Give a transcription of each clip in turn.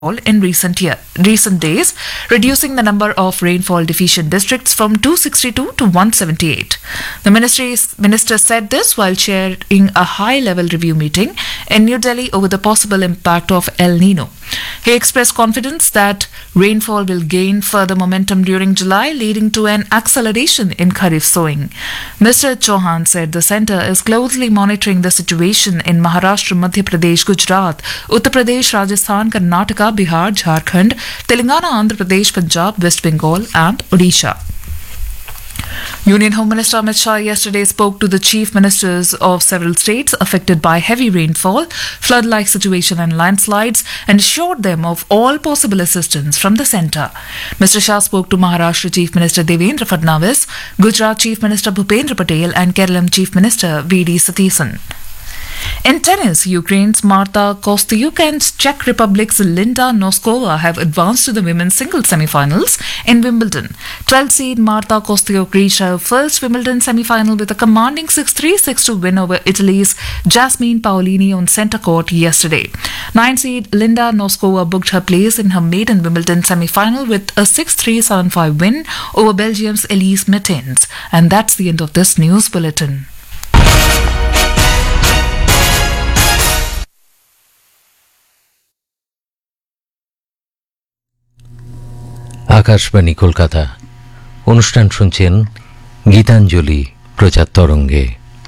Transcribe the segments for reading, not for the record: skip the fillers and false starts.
in recent days, reducing the number of rainfall deficient districts from 262 to 178. The minister said this while chairing a high-level review meeting in New Delhi over the possible impact of El Nino. He expressed confidence that rainfall will gain further momentum during July, leading to an acceleration in Kharif sowing. Mr. Chauhan said the centre is closely monitoring the situation in Maharashtra, Madhya Pradesh, Gujarat, Uttar Pradesh, Rajasthan, Karnataka, Bihar, Jharkhand, Telangana, Andhra Pradesh, Punjab, West Bengal and Odisha. Union Home Minister Amit Shah yesterday spoke to the chief ministers of several states affected by heavy rainfall, flood-like situation and landslides and assured them of all possible assistance from the centre. Mr. Shah spoke to Maharashtra Chief Minister Devendra Fadnavis, Gujarat Chief Minister Bhupendra Patel and Kerala Chief Minister V.D. Satheesan. In tennis, Ukraine's Marta Kostyuk and Czech Republic's Linda Noskova have advanced to the women's singles semi-finals in Wimbledon. 12th seed Marta Kostyuk reached her first Wimbledon semi-final with a commanding 6-3, 6-2 win over Italy's Jasmine Paolini on centre court yesterday. 9th seed Linda Noskova booked her place in her maiden Wimbledon semi-final with a 6-3, 7-5 win over Belgium's Elise Mertens. And that's the end of this news bulletin. Akashvani Kolkata অনুষ্ঠান শুনছেন গীতাঞ্জলি প্রচার তরঙ্গে।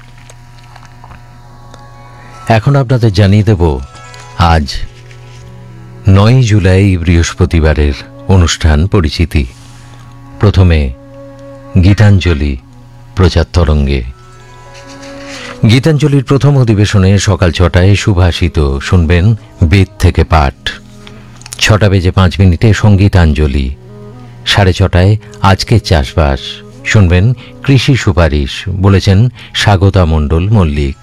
এখন আপনাদের জানিয়ে দেব আজ 9 জুলাই বৃহস্পতিবারের অনুষ্ঠান পরিচিতি। প্রথমে গীতাঞ্জলি প্রচার তরঙ্গে। গীতাঞ্জলির প্রথম অধিবেশনে সকাল 6টায় সুভাষিত শুনবেন বেদ থেকে পাঠ। 6টা বেজে 5 মিনিটে সঙ্গীতাঞ্জলি। 6:30টায় আজকের চাষবাস শুনবেন কৃষি সুপারিশ, বলেছেন স্বাগতা মণ্ডল মল্লিক।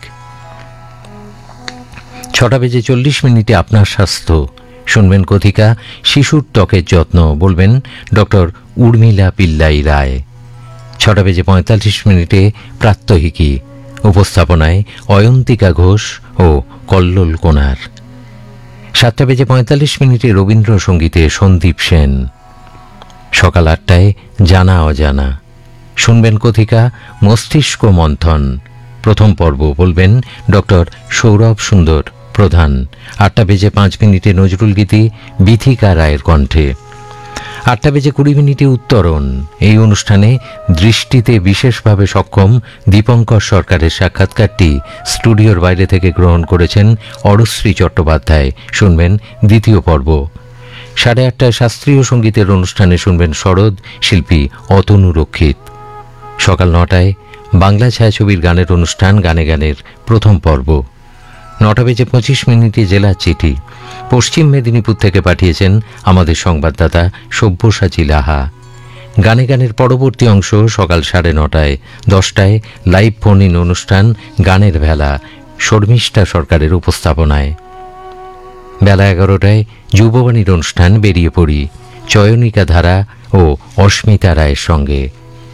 6টা বেজে 40 মিনিটে আপনার স্বাস্থ্য শুনবেন কথিকা শিশুর ত্বকের যত্ন, বলবেন ডক্টর উর্মিলা পিল্লাই রায়। 6টা বেজে 45 মিনিটে প্রাত্যহিকী, উপস্থাপনায় অয়ন্তিকা ঘোষ ও কল্লোল কোনার। 7টা বেজে 45 মিনিটে রবীন্দ্রসঙ্গীতে সন্দীপ সেন। সকাল 8টায় জানা অজানা শুনবেন কথিকা মস্তিষ্ক মন্থন, প্রথম পর্ব, বলবেন ডক্টর সৌরভ সুন্দর প্রধান। 8টা বেজে 5 মিনিটে নজরুল গীতি বিথিকা রায়ের কণ্ঠে। 8টা বেজে 20 মিনিটে উত্তরণ। এই অনুষ্ঠানে দৃষ্টিতে বিশেষভাবে সক্ষম দীপঙ্কর সরকারের সাক্ষাৎকারটি স্টুডিওর বাইরে থেকে গ্রহণ করেছেন অরশ্রী চট্টোপাধ্যায়, শুনবেন দ্বিতীয় পর্ব। 8:30টায় শাস্ত্রীয় সঙ্গীতের অনুষ্ঠানে শুনবেন সরোদ শিল্পী অতনু রক্ষিত। সকাল 9টায় বাংলা ছায়াছবির গানের অনুষ্ঠান গানে গানের প্রথম পর্ব। 9টা বেজে 25 মিনিটে জেলার চিঠি পশ্চিম মেদিনীপুর থেকে পাঠিয়েছেন আমাদের সংবাদদাতা সব্যসাচী লাহা। গানে গানের পরবর্তী অংশ সকাল 9:30টায়। 10টায় লাইভ ফোন ইন অনুষ্ঠান গানের ভেলা শর্মিষ্ঠা সরকারের উপস্থাপনায়। বেলা 11টায় যুববাণীর অনুষ্ঠান বেরিয়ে পড়ি চয়নিকা ধারা ও অস্মিতা রায়ের সঙ্গে।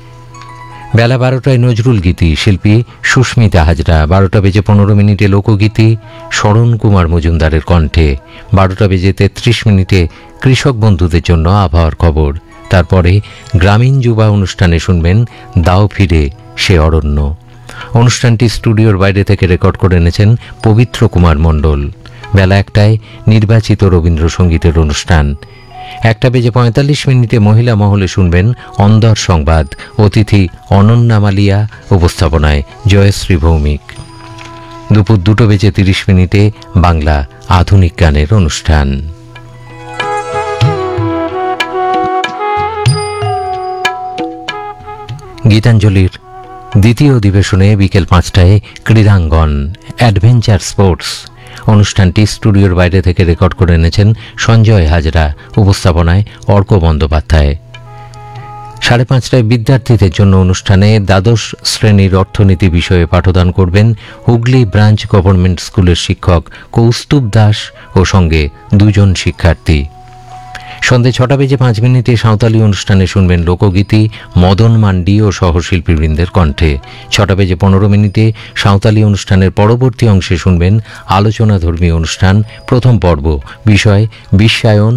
বেলা 12টায় নজরুল গীতি শিল্পী সুস্মিতা হাজরা। 12টা বেজে 15 মিনিটে লোকগীতি শরণ কুমার মজুমদারের কণ্ঠে। 12টা বেজে 33 মিনিটে কৃষক বন্ধুদের জন্য আবহাওয়ার খবর। তারপরে গ্রামীণ যুবা অনুষ্ঠানে শুনবেন দাও ফিরে সে অরণ্য। অনুষ্ঠানটি স্টুডিওর বাইরে থেকে রেকর্ড করে এনেছেন পবিত্র কুমার মণ্ডল। বেলা 1টায় নির্বাচিত রবীন্দ্রসঙ্গীতের অনুষ্ঠান। 1টা বেজে 45 মিনিটে মহিলা মহলে শুনবেন অন্দর সংবাদ, অতিথি অনন্যা মালিয়া, উপস্থাপনায় জয়শ্রী ভৌমিক। দুপুর 2টো বেজে 30 মিনিটে বাংলা আধুনিক গানের অনুষ্ঠান। গীতাঞ্জলির দ্বিতীয় অধিবেশনে বিকেল 5টায় ক্রীড়াঙ্গন অ্যাডভেঞ্চার স্পোর্টস। অনুষ্ঠানটি স্টুডিওর বাইরে থেকে রেকর্ড করে এনেছেন সঞ্জয় হাজরা, উপস্থাপনায় অর্ক বন্দ্যোপাধ্যায়। 5:30টায় বিদ্যার্থীদের জন্য অনুষ্ঠানে দ্বাদশ শ্রেণীর অর্থনীতি বিষয়ে পাঠদান করবেন হুগলি ব্রাঞ্চ গভর্নমেন্ট স্কুলের শিক্ষক কৌস্তুভ দাস ও সঙ্গে 2জন শিক্ষার্থী। সন্ধে 6:05 সাঁওতালি অনুষ্ঠানে শুনবেন লোকগীতি মদন মান্ডি ও সহশিল্পীবৃন্দের কণ্ঠে। 6:15 সাঁওতালি অনুষ্ঠানের পরবর্তী অংশে শুনবেন আলোচনা ধর্মী অনুষ্ঠান প্রথম পর্ব, বিষয় বিশ্বায়ন